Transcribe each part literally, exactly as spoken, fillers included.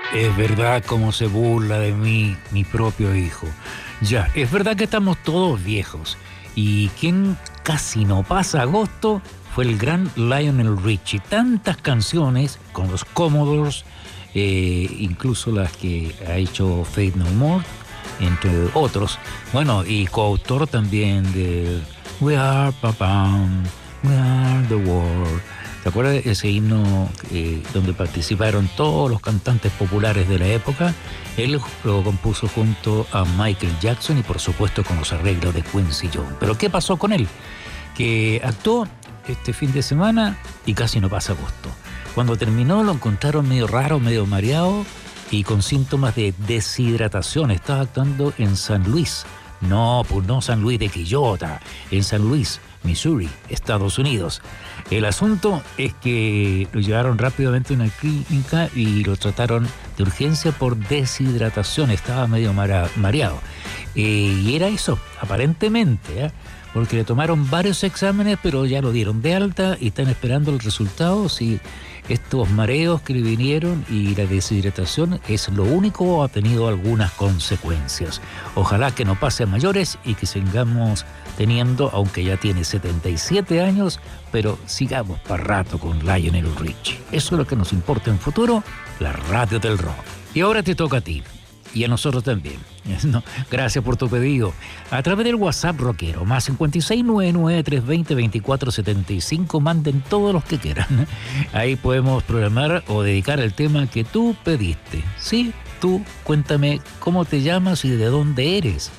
Es verdad cómo se burla de mí mi propio hijo. Ya, es verdad que estamos todos viejos. Y quien casi no pasa agosto fue el gran Lionel Richie. Tantas canciones con los Commodores, eh, incluso las que ha hecho Faith No More, entre otros. Bueno, y coautor también de We Are Papam, We Are the World. ¿Te acuerdas de ese himno eh, donde participaron todos los cantantes populares de la época? Él lo compuso junto a Michael Jackson y por supuesto con los arreglos de Quincy Jones. Pero ¿qué pasó con él? Que actuó este fin de semana y casi no pasa agosto. Cuando terminó lo encontraron medio raro, medio mareado y con síntomas de deshidratación. Estaba actuando en San Luis. No, pues no San Luis de Quillota, en San Luis, Missouri, Estados Unidos. El asunto es que lo llevaron rápidamente a una clínica y lo trataron de urgencia por deshidratación. Estaba medio mara, mareado. Eh, y era eso, aparentemente, ¿eh? Porque le tomaron varios exámenes, pero ya lo dieron de alta y están esperando el resultado. Si estos mareos que le vinieron y la deshidratación es lo único o ha tenido algunas consecuencias. Ojalá que no pase a mayores y que sigamos teniendo, aunque ya tiene setenta y siete años, pero sigamos para rato con Lionel Richie. Eso es lo que nos importa en futuro, la radio del rock. Y ahora te toca a ti. Y a nosotros también. No, gracias por tu pedido. A través del WhatsApp rockero, más cinco seis nueve nueve, tres dos cero, dos cuatro siete cinco, manden todos los que quieran. Ahí podemos programar o dedicar el tema que tú pediste. Sí, tú, cuéntame cómo te llamas y de dónde eres.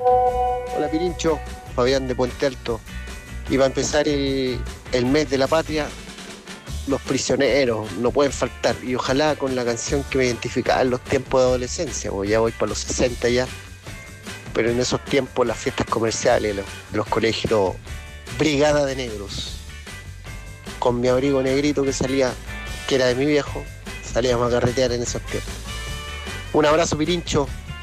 Hola Pirincho, Fabián de Puente Alto. Y va a empezar el, el mes de la patria. Los prisioneros no pueden faltar, y ojalá con la canción que me identificaba en los tiempos de adolescencia, porque ya voy para los sesenta ya, pero en esos tiempos las fiestas comerciales de los, de los colegios, Brigada de Negros, con mi abrigo negrito que salía, que era de mi viejo, salíamos a carretear en esos tiempos. Un abrazo Pirincho,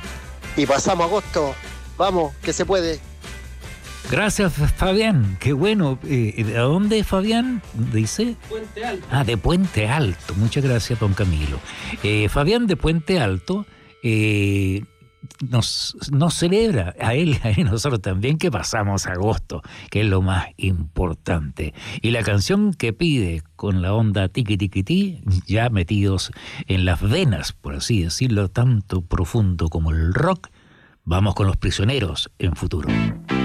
y pasamos agosto, vamos, que se puede. Gracias, Fabián. Qué bueno. Eh, ¿De dónde es Fabián? Dice. Puente Alto. Ah, de Puente Alto. Muchas gracias, don Camilo. Eh, Fabián de Puente Alto eh, nos, nos celebra a él, a él, nosotros también, que pasamos agosto, que es lo más importante. Y la canción que pide con la onda tiqui tiqui ti, ya metidos en las venas, por así decirlo, tanto profundo como el rock, vamos con Los Prisioneros en futuro.